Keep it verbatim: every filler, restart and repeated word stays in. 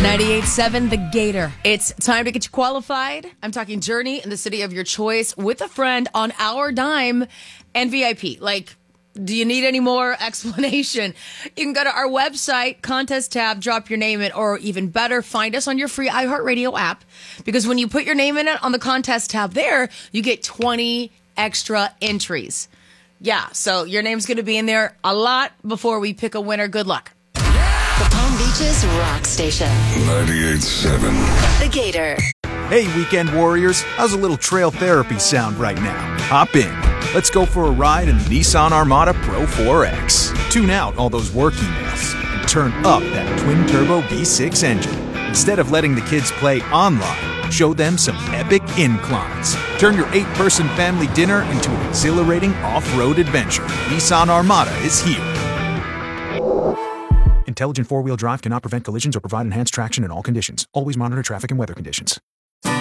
ninety-eight point seven The Gator. It's time to get you qualified. I'm talking journey in the city of your choice with a friend on our dime and V I P. Like, do you need any more explanation? You can go to our website, contest tab, drop your name in, or even better, find us on your free iHeartRadio app. Because when you put your name in it on the contest tab there, you get twenty extra entries. Yeah, so your name's going to be in there a lot before we pick a winner. Good luck. The Palm Beaches Rock Station. ninety-eight point seven The Gator. Hey, weekend warriors, how's a little trail therapy sound right now? Hop in. Let's go for a ride in the Nissan Armada Pro four X. Tune out all those work emails and turn up that twin-turbo V six engine. Instead of letting the kids play online, show them some epic inclines. Turn your eight-person family dinner into an exhilarating off-road adventure. Nissan Armada is here. Intelligent four-wheel drive cannot prevent collisions or provide enhanced traction in all conditions. Always monitor traffic and weather conditions.